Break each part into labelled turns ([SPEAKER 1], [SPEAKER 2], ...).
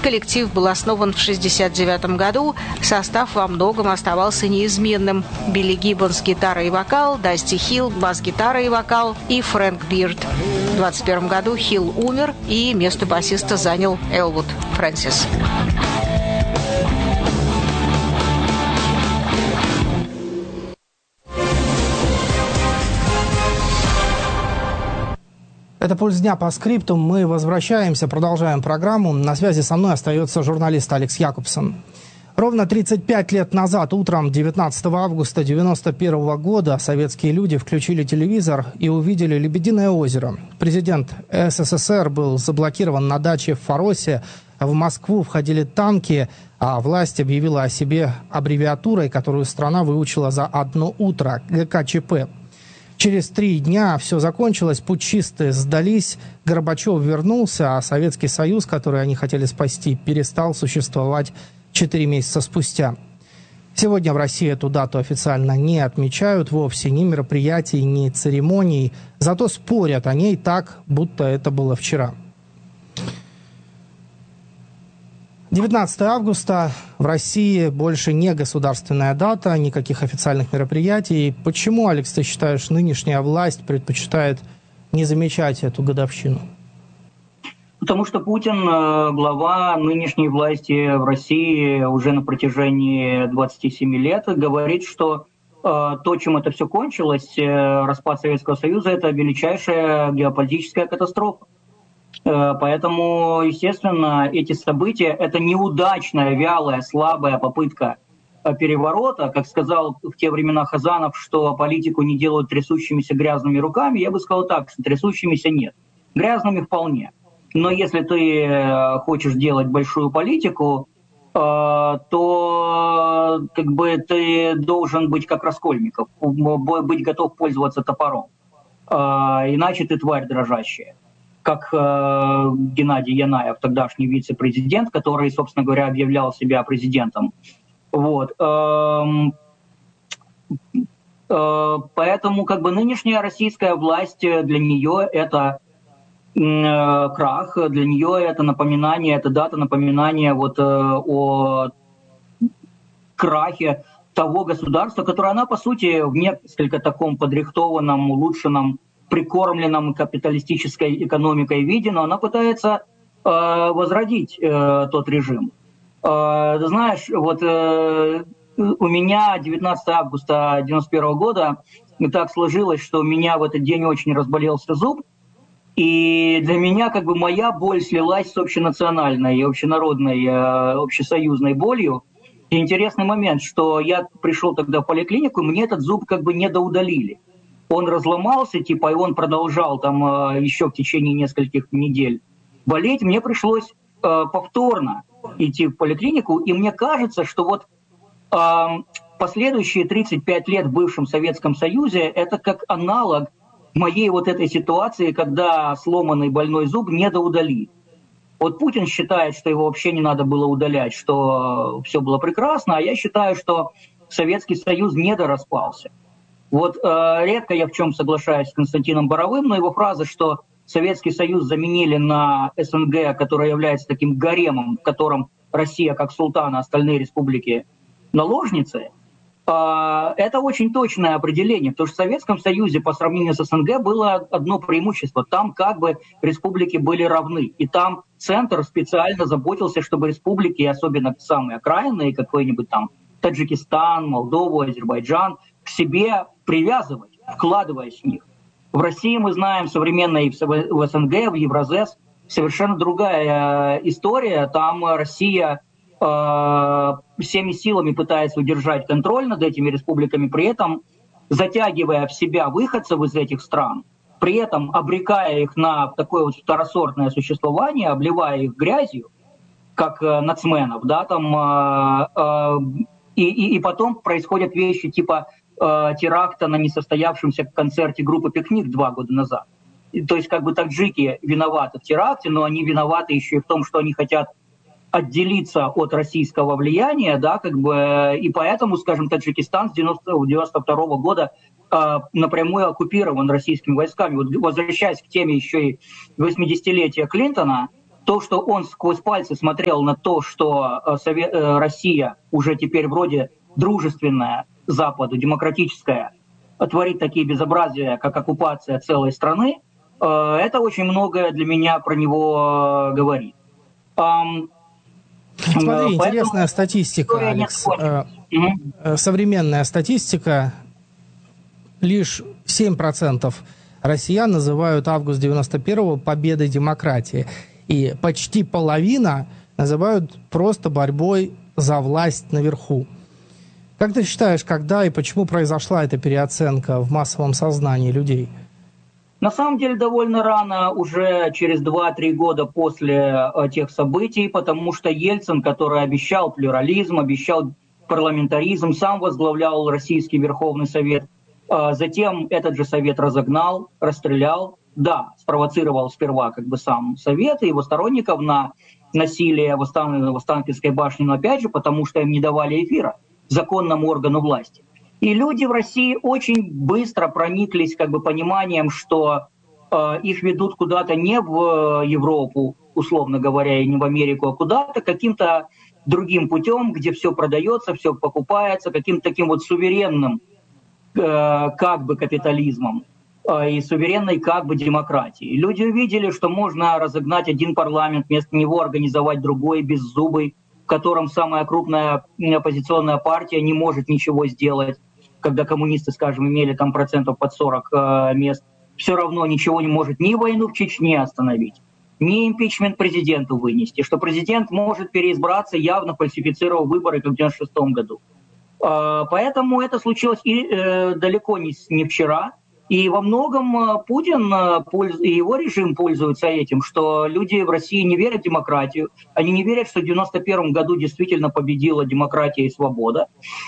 [SPEAKER 1] Коллектив был основан в 1969 году. Состав во многом оставался неизменным. Билли Гиббонс – гитара и вокал, Дасти Хилл – бас-гитара и вокал и Фрэнк Бирд. В 1921 году Хилл умер, и место басиста занял Элвуд Фрэнсис.
[SPEAKER 2] Это «Пульс дня» по скрипту. Мы возвращаемся, продолжаем программу. На связи со мной остается журналист Алекс Якобсон. Ровно 35 лет назад, утром 19 августа 1991 года, советские люди включили телевизор и увидели Лебединое озеро. Президент СССР был заблокирован на даче в Фаросе. В Москву входили танки, а власть объявила о себе аббревиатурой, которую страна выучила за одно утро – ГКЧП. Через 3 дня все закончилось, путчисты сдались, Горбачев вернулся, а Советский Союз, который они хотели спасти, перестал существовать 4 месяца спустя. Сегодня в России эту дату официально не отмечают вовсе, ни мероприятий, ни церемоний, зато спорят о ней так, будто это было вчера. 19 августа в России больше не государственная дата, никаких официальных мероприятий. Почему, Алекс, ты считаешь, нынешняя власть предпочитает не замечать эту годовщину?
[SPEAKER 3] Потому что Путин, глава нынешней власти в России уже на протяжении 27 лет, говорит, что то, чем это все кончилось, распад Советского Союза, это величайшая геополитическая катастрофа. Поэтому, естественно, эти события — это неудачная, вялая, слабая попытка переворота. Как сказал в те времена Хазанов, что политику не делают трясущимися грязными руками, я бы сказал так, что трясущимися нет. Грязными вполне. Но если ты хочешь делать большую политику, то как бы ты должен быть как Раскольников, быть готов пользоваться топором. Иначе ты тварь дрожащая. Как Геннадий Янаев, тогдашний вице-президент, который, собственно говоря, объявлял себя президентом. Вот. Поэтому как бы нынешняя российская власть, для нее это крах, для нее это напоминание, это дата напоминания вот о крахе того государства, которое она, по сути, в несколько таком подрихтованном, улучшенном, прикормленном капиталистической экономикой виде, но она пытается возродить тот режим. Знаешь, вот у меня 19 августа 1991 года так сложилось, что у меня в этот день очень разболелся зуб, и для меня как бы моя боль слилась с общенациональной, общенародной, общесоюзной болью. И интересный момент, что я пришел тогда в поликлинику, и мне этот зуб как бы недоудалили. Он разломался, типа, и он продолжал там еще в течение нескольких недель болеть. Мне пришлось повторно идти в поликлинику, и мне кажется, что вот последующие 35 лет в бывшем Советском Союзе это как аналог моей вот этой ситуации, когда сломанный больной зуб недоудалили. Вот Путин считает, что его вообще не надо было удалять, что все было прекрасно, а я считаю, что Советский Союз недораспался. Вот редко я в чем соглашаюсь с Константином Боровым, но его фраза, что Советский Союз заменили на СНГ, которая является таким гаремом, в котором Россия как султан, а остальные республики наложницы, это очень точное определение, потому что в Советском Союзе по сравнению с СНГ было одно преимущество. Там как бы республики были равны. И там центр специально заботился, чтобы республики, особенно самые окраинные, какой-нибудь там Таджикистан, Молдову, Азербайджан, к себе привязывать, вкладываясь в них. В России мы знаем современной, в СНГ, в Евразес совершенно другая история. Там Россия всеми силами пытается удержать контроль над этими республиками, при этом затягивая в себя выходцев из этих стран, при этом обрекая их на такое вот второсортное существование, обливая их грязью, как нацменов, да, там, и потом происходят вещи типа теракта на несостоявшемся концерте группы «Пикник» 2 года назад. То есть как бы таджики виноваты в теракте, но они виноваты еще и в том, что они хотят отделиться от российского влияния, да, как бы, и поэтому, скажем, Таджикистан с 1992 года напрямую оккупирован российскими войсками. Вот, возвращаясь к теме еще и 80-летия Клинтона, То, что он сквозь пальцы смотрел на то, что Россия уже теперь вроде дружественная Западу, демократическая, творит такие безобразия, как оккупация целой страны, это очень многое для меня про него говорит.
[SPEAKER 2] Смотри, интересная статистика, Алекс. Современная статистика. Лишь 7% россиян называют август 91-го победой демократии. И почти половина называют просто борьбой за власть наверху. Как ты считаешь, когда и почему произошла эта переоценка в массовом сознании людей?
[SPEAKER 3] На самом деле довольно рано, уже через 2-3 года после тех событий, потому что Ельцин, который обещал плюрализм, обещал парламентаризм, сам возглавлял Российский Верховный Совет, затем этот же Совет разогнал, расстрелял, да, спровоцировал сперва как бы сам Совет и его сторонников на насилие в Останкинской башне, но опять же, потому что им не давали эфира законному органу власти. И люди в России очень быстро прониклись как бы пониманием, что их ведут куда-то не в Европу, условно говоря, и не в Америку, а куда-то каким-то другим путем, где все продается, все покупается, каким-то таким вот суверенным как бы капитализмом и суверенной как бы демократией. Люди увидели, что можно разогнать один парламент, вместо него организовать другой, беззубый, в котором самая крупная оппозиционная партия не может ничего сделать. Когда коммунисты, скажем, имели там процентов под 40 мест, все равно ничего не может ни войну в Чечне остановить, ни импичмент президенту вынести, что президент может переизбраться, явно фальсифицировав выборы, как в 1996 году. Поэтому это случилось и далеко не вчера. И во многом Путин и его режим пользуются этим, что люди в России не верят в демократию, они не верят, что в 1991 году действительно победила демократия и свобода.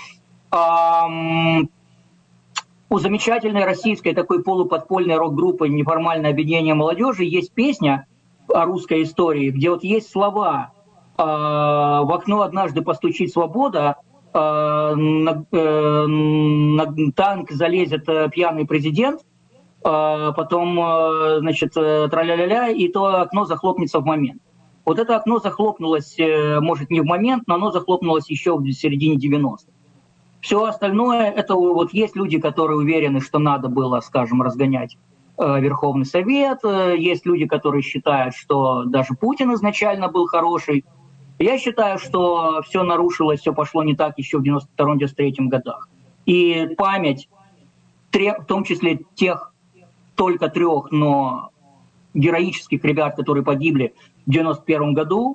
[SPEAKER 3] У замечательной российской такой полуподпольной рок-группы «Неформальное объединение молодежи» есть песня о русской истории, где вот есть слова «В окно однажды постучит свобода», на танк залезет пьяный президент, потом, значит, тра-ля-ля-ля, и то окно захлопнется в момент. Вот это окно захлопнулось, может, не в момент, но оно захлопнулось еще в середине 90-х. Все остальное, это вот есть люди, которые уверены, что надо было, скажем, разгонять Верховный Совет, есть люди, которые считают, что даже Путин изначально был хороший. Я считаю, что все нарушилось, все пошло не так еще в 92-93 годах. И память, в том числе тех только 3, но героических ребят, которые погибли в 91 году,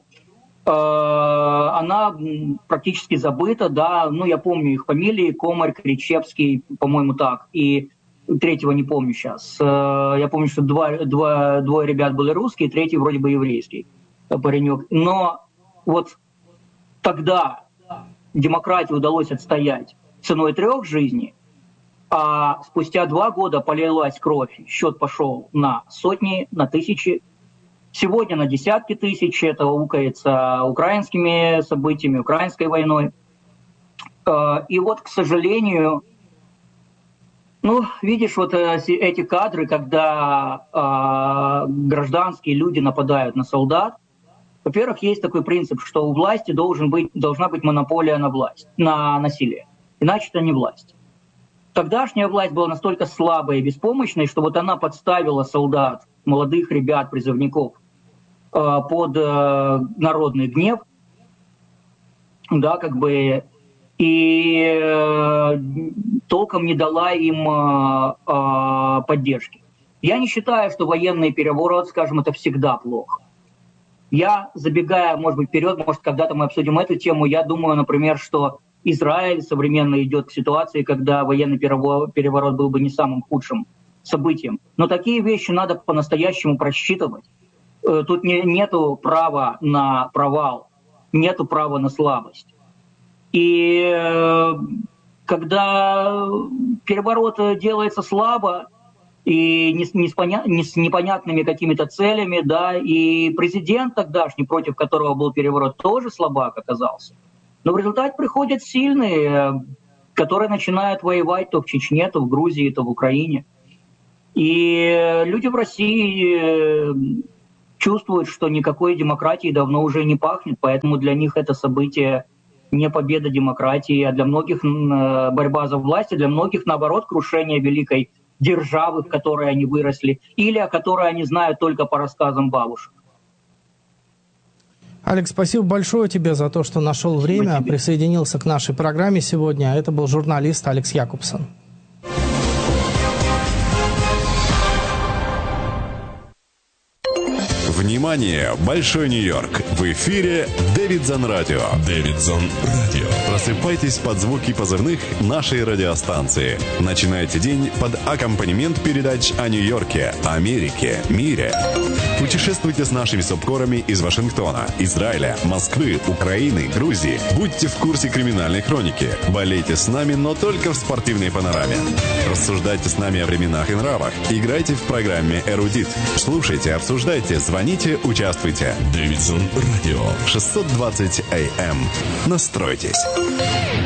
[SPEAKER 3] она практически забыта, да, ну я помню их фамилии, Комарь, Кричевский, по-моему, так, и третьего не помню сейчас. Я помню, что двое ребят были русские, третий вроде бы еврейский паренек. Но вот тогда демократии удалось отстоять ценой 3 жизней, а спустя 2 года полилась кровь, счет пошел на сотни, на тысячи, сегодня на десятки тысяч, это укается украинскими событиями, украинской войной. И вот, к сожалению, ну, видишь, вот эти кадры, когда гражданские люди нападают на солдат. Во-первых, есть такой принцип, что у власти должна быть монополия на власть, на насилие. Иначе это не власть. Тогдашняя власть была настолько слабой и беспомощной, что вот она подставила солдат, молодых ребят, призывников под народный гнев, да, как бы, и толком не дала им поддержки. Я не считаю, что военный переворот, скажем, это всегда плохо. Я, забегая, может быть, вперед, может, когда-то мы обсудим эту тему, я думаю, например, что Израиль современно идет к ситуации, когда военный переворот был бы не самым худшим событием. Но такие вещи надо по-настоящему просчитывать. Тут нету права на провал, нету права на слабость. И когда переворот делается слабо, и с непонятными какими-то целями, да, и президент тогдашний, против которого был переворот, тоже слабак оказался. Но в результате приходят сильные, которые начинают воевать то в Чечне, то в Грузии, то в Украине. И люди в России чувствуют, что никакой демократии давно уже не пахнет, поэтому для них это событие не победа демократии, а для многих борьба за власть, а для многих, наоборот, крушение великой державы, в которой они выросли, или о которой они знают только по рассказам бабушек.
[SPEAKER 2] Алекс, спасибо большое тебе за то, что нашел время, присоединился к нашей программе сегодня. Это был журналист Алекс Якобсон.
[SPEAKER 4] Внимание! Большой Нью-Йорк! В эфире Дэвидсон Радио. Дэвидсон Радио. Просыпайтесь под звуки позывных нашей радиостанции. Начинайте день под аккомпанемент передач о Нью-Йорке, Америке, мире. Путешествуйте с нашими субкорами из Вашингтона, Израиля, Москвы, Украины, Грузии. Будьте в курсе криминальной хроники. Болейте с нами, но только в спортивной панораме. Рассуждайте с нами о временах и нравах. Играйте в программе «Эрудит». Слушайте, обсуждайте, звоните, участвуйте. Дэвидсон Радио. 620 АМ. Настройтесь.